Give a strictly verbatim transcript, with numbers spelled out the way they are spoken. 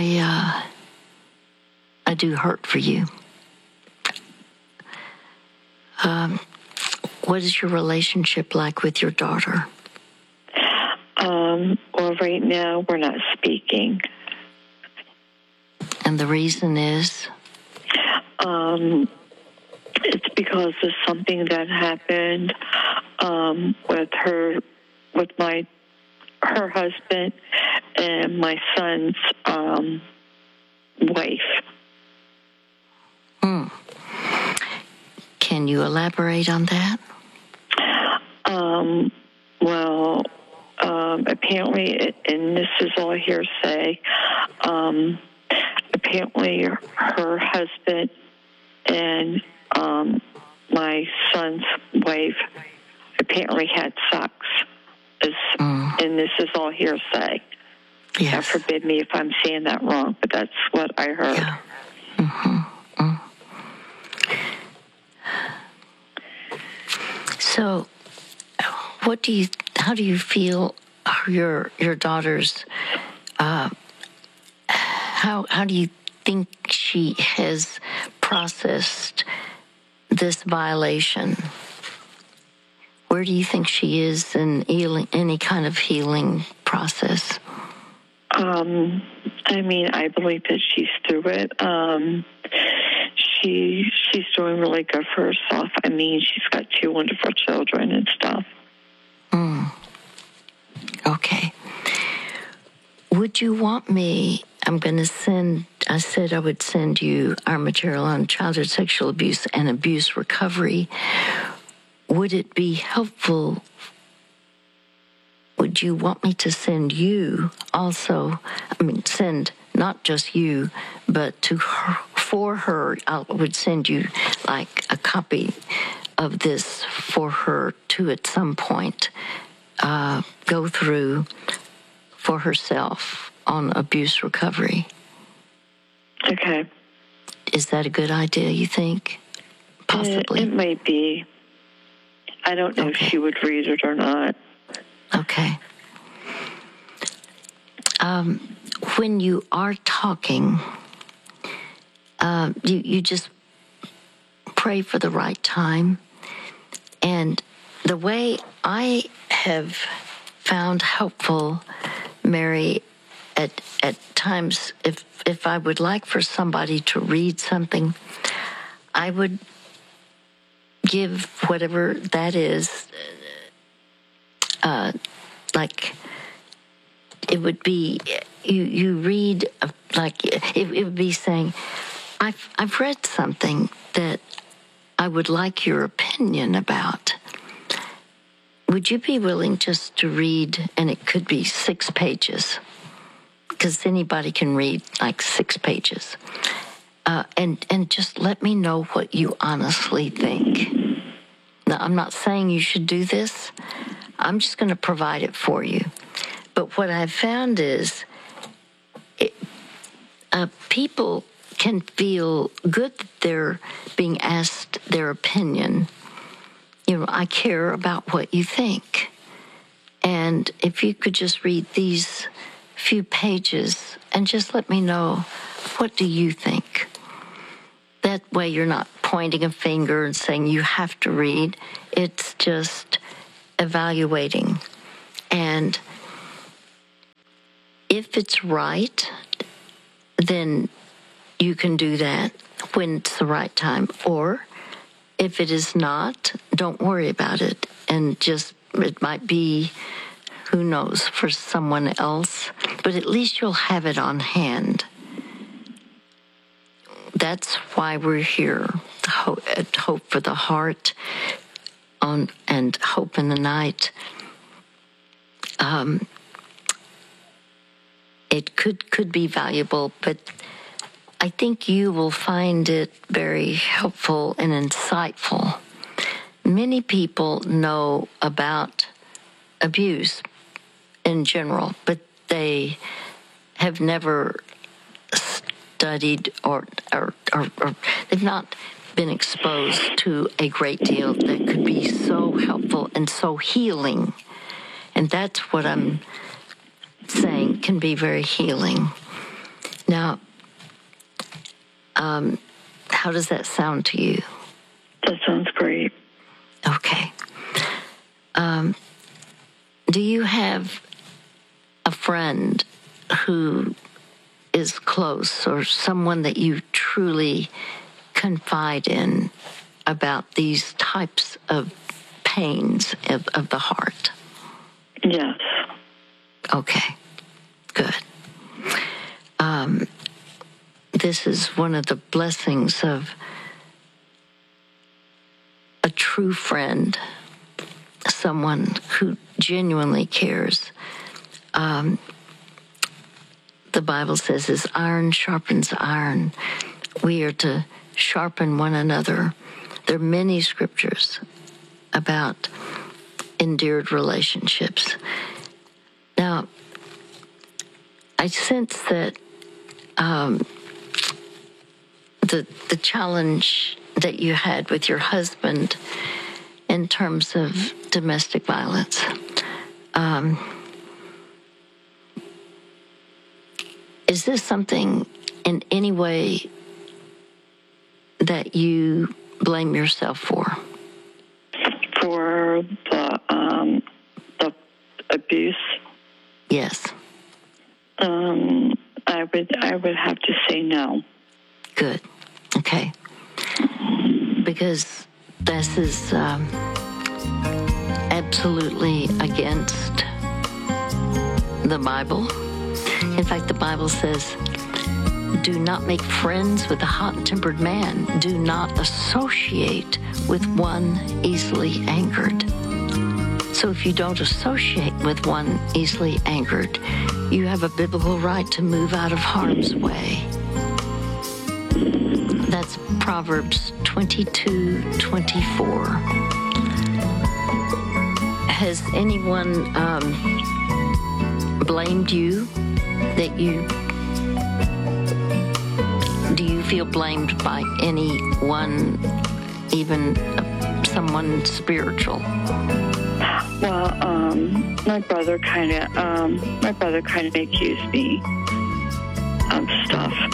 uh, I do hurt for you. Um, what is your relationship like with your daughter? Um, well, right now we're not speaking. And the reason is? Um, it's because of something that happened um, with her, with my her husband and my son's um, wife. Hmm. Can you elaborate on that? Um, well, um, apparently, and this is all hearsay, um, apparently her husband and um, my son's wife apparently had sex. Is, mm. And this is all hearsay. Yes. God forbid me if I'm saying that wrong, but that's what I heard. Yeah. Mm-hmm. Mm. So, what do you? How do you feel? Your your daughter's. Uh, how how do you think she has processed this violation? Where do you think she is in healing, any kind of healing process? Um, I mean, I believe that she's through it. Um, she she's doing really good for herself. I mean, she's got two wonderful children and stuff. Mm. Okay. Would you want me? I'm going to send. I said I would send you our material on childhood sexual abuse and abuse recovery. Would it be helpful? Would you want me to send you also? I mean, send not just you, but to her, for her. I would send you like a copy of this for her to at some point uh, go through for herself on abuse recovery. Okay. Is that a good idea, you think? Possibly. It, it might be. I don't know okay. if she would read it or not. Okay. Um, when you are talking, uh, you, you just pray for the right time. And the way I have found helpful, Mary, at at times, if if I would like for somebody to read something, I would give whatever that is, uh, like it would be, you you read, uh, like it, it would be saying, I've, I've read something that I would like your opinion about. Would you be willing just to read, and it could be six pages, because anybody can read like six pages. Uh, and, and just let me know what you honestly think. Now, I'm not saying you should do this. I'm just going to provide it for you. But what I've found is it, uh, people can feel good that they're being asked their opinion. You know, I care about what you think. And if you could just read these few pages and just let me know, what do you think? That way you're not pointing a finger and saying you have to read. It's just evaluating. And if it's right, then you can do that when it's the right time. Or if it is not, don't worry about it. And just, it might be, who knows, for someone else. But at least you'll have it on hand. That's why we're here, at Hope for the Heart on, and Hope in the Night. Um, it could could be valuable, but I think you will find it very helpful and insightful. Many people know about abuse in general, but they have never studied or, or, or, or they've not been exposed to a great deal that could be so helpful and so healing. And that's what I'm saying can be very healing. Now, um, how does that sound to you? That sounds great. Okay. Um, do you have a friend who is close or someone that you truly confide in about these types of pains of, of the heart? Yes. Okay, good. Um, this is one of the blessings of a true friend, someone who genuinely cares. Um, the Bible says, as iron sharpens iron, we are to sharpen one another. There are many scriptures about endeared relationships. Now, I sense that um, the the challenge that you had with your husband in terms of domestic violence, um, is this something in any way that you blame yourself for? For the um, the abuse, Yes. um, I would I would have to say no. Good. Okay. Because this is um, absolutely against the Bible. In fact, the Bible says, do not make friends with a hot-tempered man. Do not associate with one easily angered. So if you don't associate with one easily angered, you have a biblical right to move out of harm's way. That's Proverbs twenty-two twenty-four. Has anyone um, blamed you that you... Do you feel blamed by anyone, even uh, someone spiritual? Well, um, my brother kind of, um, my brother kind of accused me of stuff.